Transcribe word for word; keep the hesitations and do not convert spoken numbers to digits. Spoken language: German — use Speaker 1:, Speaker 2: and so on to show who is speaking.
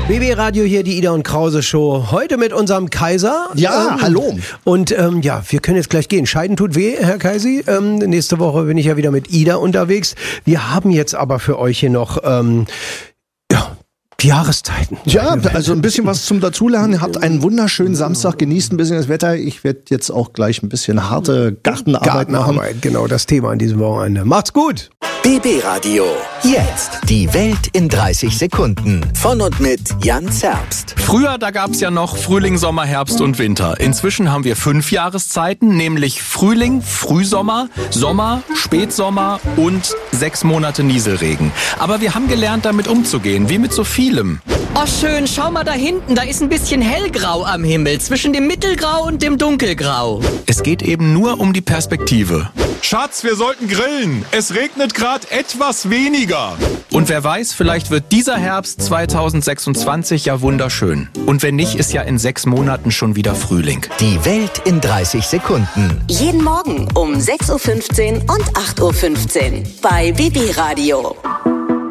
Speaker 1: B B-Radio hier, die Ida und Krause Show. Heute mit unserem Kaiser.
Speaker 2: Ja, ähm, hallo.
Speaker 1: Und ähm, ja, wir können jetzt gleich gehen. Scheiden tut weh, Herr Kaisi. Ähm, nächste Woche bin ich ja wieder mit Ida unterwegs. Wir haben jetzt aber für euch hier noch ähm, ja, die Jahreszeiten.
Speaker 2: Ja, also ein bisschen was zum Dazulernen. Habt einen wunderschönen Samstag, genießt ein bisschen das Wetter. Ich werde jetzt auch gleich ein bisschen harte Gartenarbeit,
Speaker 1: Gartenarbeit
Speaker 2: machen.
Speaker 1: Genau, das Thema an diesem Wochenende. Macht's gut.
Speaker 3: B B-Radio. Jetzt die Welt in dreißig Sekunden. Von und mit Jan Zerbst.
Speaker 4: Früher, da gab's ja noch Frühling, Sommer, Herbst und Winter. Inzwischen haben wir fünf Jahreszeiten, nämlich Frühling, Frühsommer, Sommer, Spätsommer und sechs Monate Nieselregen. Aber wir haben gelernt, damit umzugehen, wie mit so vielem.
Speaker 5: Oh schön, schau mal da hinten, da ist ein bisschen hellgrau am Himmel, zwischen dem Mittelgrau und dem Dunkelgrau.
Speaker 4: Es geht eben nur um die Perspektive.
Speaker 6: Schatz, wir sollten grillen. Es regnet gerade etwas weniger.
Speaker 4: Und wer weiß, vielleicht wird dieser Herbst zweitausendsechsundzwanzig ja wunderschön. Und wenn nicht, ist ja in sechs Monaten schon wieder Frühling.
Speaker 3: Die Welt in dreißig Sekunden.
Speaker 7: Jeden Morgen um sechs Uhr fünfzehn und acht Uhr fünfzehn bei B B-Radio.